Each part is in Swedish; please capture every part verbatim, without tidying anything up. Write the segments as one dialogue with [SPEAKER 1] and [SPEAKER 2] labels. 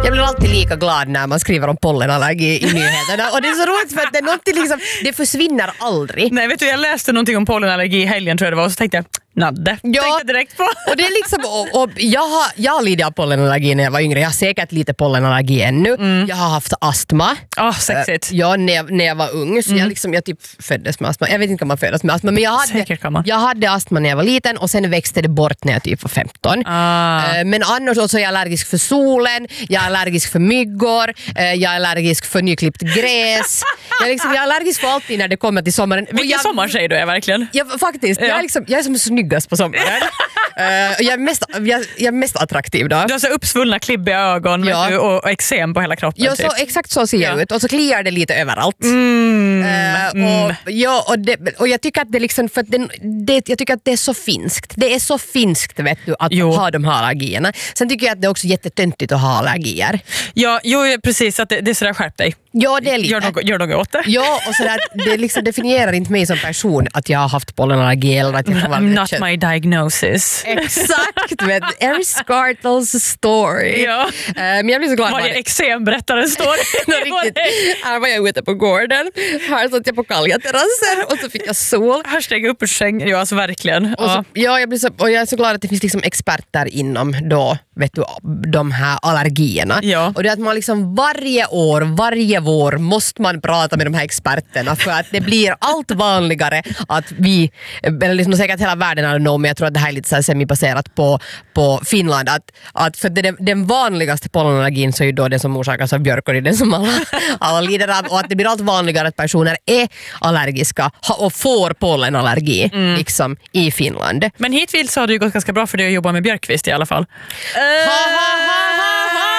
[SPEAKER 1] Jag blir alltid lika glad när man skriver om pollenallergi i nyheterna. Och det är så roligt för att det, någonting liksom, det försvinner aldrig.
[SPEAKER 2] Nej, vet du, jag läste någonting om pollenallergi i helgen tror jag det var och så tänkte jag, nadde.
[SPEAKER 1] Ja,
[SPEAKER 2] tänkte direkt på.
[SPEAKER 1] Och det är liksom, och, och jag har jag lider av pollenallergi när jag var yngre. Jag har säkert lite pollenallergi ännu. Mm. Jag har haft astma.
[SPEAKER 2] Oh, sexigt.
[SPEAKER 1] Uh, ja, när jag, när jag var ung. Så mm. jag, liksom, jag typ föddes med astma. Jag vet inte om man föddes med astma. Men jag hade, jag hade astma när jag var liten och sen växte det bort när jag typ var femton.
[SPEAKER 2] Ah.
[SPEAKER 1] Uh, men annars också är jag allergisk för solen. Jag är allergisk för myggor. Uh, jag är allergisk för nyklippt gräs. jag, är liksom, jag är allergisk för alltid när det kommer till sommaren.
[SPEAKER 2] Vilken sommartjej du är verkligen.
[SPEAKER 1] Ja, faktiskt. Ja. Jag, är liksom, jag är som snyggast på sommaren. uh, jag, är mest, jag, jag är mest attraktiv då.
[SPEAKER 2] Du har så uppsvullna klibbiga ögon ja. du, och, och eksem på hela kroppen.
[SPEAKER 1] Ja,
[SPEAKER 2] typ.
[SPEAKER 1] så, exakt så ser jag ja. ut. Och så kliar det lite överallt.
[SPEAKER 2] Mm.
[SPEAKER 1] Uh, och, ja, och, det, och jag tycker att det liksom, för att det, det, jag tycker att det är så finskt. Det är så finskt, vet du, att jo. ha de här allergierna. Sen tycker jag att det är också jättetöntigt att ha allergier.
[SPEAKER 2] Ja, jo, precis. Att det, det är sådär, skärp dig.
[SPEAKER 1] Ja, det är lite.
[SPEAKER 2] Gör något, gör något åt det.
[SPEAKER 1] Ja, och sådär, det liksom definierar inte mig som person att jag har haft pollenallergi eller att jag har
[SPEAKER 2] I'm not kött. My diagnosis.
[SPEAKER 1] Exakt, vet du. Eric Scartles story.
[SPEAKER 2] Ja.
[SPEAKER 1] Uh, men jag blir så glad.
[SPEAKER 2] Varje eksem-berättarens story.
[SPEAKER 1] Här var jag ute på gården. Här satt jag på kaljaterrassen och så fick jag sol.
[SPEAKER 2] Här steg upp ur säng. Ja, alltså verkligen.
[SPEAKER 1] Och så, ja, jag, blir så, och jag är så glad att det finns liksom experter inom då, vet du, de här allergierna.
[SPEAKER 2] Ja.
[SPEAKER 1] Och det är att man liksom varje år, varje vår måste man prata med de här experterna för att det blir allt vanligare att vi, eller liksom säkert hela världen är nog, men jag tror att det här är lite så här semi-baserat på, på Finland, att, att för det, den vanligaste pollenallergin så är ju då den som orsakas av björk och det är den som alla, alla lider av, och att det blir allt vanligare att personer är allergiska och får pollenallergi mm. liksom i Finland.
[SPEAKER 2] Men hittills har det ju gått ganska bra för dig att jobba med björkvist i alla fall.
[SPEAKER 1] Ha, ha, ha, ha, ha.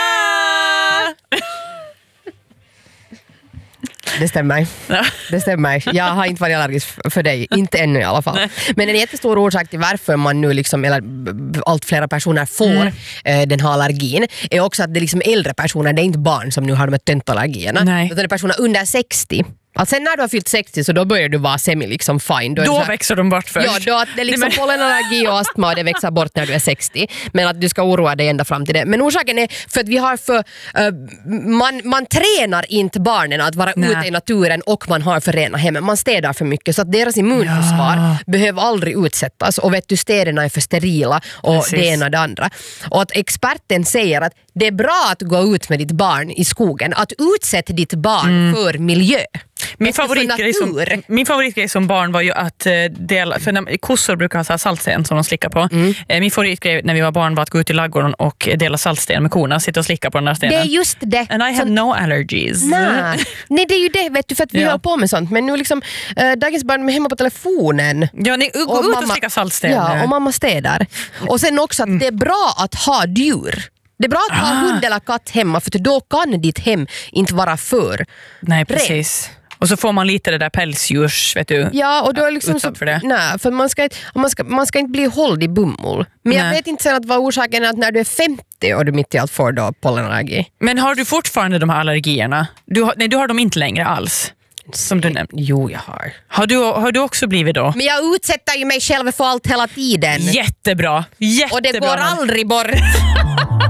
[SPEAKER 1] Det stämmer.
[SPEAKER 2] Ja.
[SPEAKER 1] Det stämmer. Jag har inte varit allergisk för dig, inte ännu i alla fall. Nej. Men en jättestor orsak till varför man nu liksom, eller allt flera personer får mm. eh, den här allergin är också att det är liksom äldre personer, det är inte barn som nu har de här töntallergierna.
[SPEAKER 2] Nej.
[SPEAKER 1] Utan det är personer under sextio. Alltså sen när du har fyllt sextio så då börjar du vara semi liksom fine. Då,
[SPEAKER 2] då
[SPEAKER 1] här,
[SPEAKER 2] växer de bort först.
[SPEAKER 1] Ja, då att det är liksom pollenallergi och astma och det växer bort när du är sextio. Men att du ska oroa dig ända fram till det. Men orsaken är för att vi har för uh, man, man tränar inte barnen att vara Nej. ute i naturen och man har för rena hem. Man städar för mycket så att deras immunförsvar ja. behöver aldrig utsättas. Och vet du, städerna är för sterila och Precis. det ena och det andra. Och att experten säger att det är bra att gå ut med ditt barn i skogen. Att utsätta ditt barn mm. för miljö.
[SPEAKER 2] Min favoritgrej, som, min favoritgrej som barn var ju att dela, för när, kossor brukar ha så här saltsten som de slickar på. Mm. Min favoritgrej när vi var barn var att gå ut i laggården och dela saltsten med korna, sitta och slicka på den där stenen.
[SPEAKER 1] Det är just det.
[SPEAKER 2] And I have så, no allergies.
[SPEAKER 1] Nej. Nej, det är ju det, vet du, för att vi ja. har på med sånt. Men nu liksom, äh, dagens barn är hemma på telefonen.
[SPEAKER 2] Ja, ni gå ut och slicka saltsten.
[SPEAKER 1] Ja, och mamma städar. Och sen också att mm. det är bra att ha djur. Det är bra att ha ah. hund eller katt hemma, för då kan ditt hem inte vara för
[SPEAKER 2] Nej, precis. Rätt. Och så får man lite det där pälsdjurs, vet du.
[SPEAKER 1] Ja, och då är liksom så,
[SPEAKER 2] för det.
[SPEAKER 1] Nej, för man ska, man, ska, man ska inte bli hålld i bomull. Men nej. jag vet inte sen att vad orsaken är att när du är femtio och du mitt i allt får då pollenallergi.
[SPEAKER 2] Men har du fortfarande de här allergierna? Du har, nej, du har dem inte längre alls. Som du nämnde.
[SPEAKER 1] Jo, jag har.
[SPEAKER 2] Har du, har du också blivit då?
[SPEAKER 1] Men jag utsätter ju mig själv för allt hela tiden.
[SPEAKER 2] Jättebra. Jättebra.
[SPEAKER 1] Och det går aldrig bort.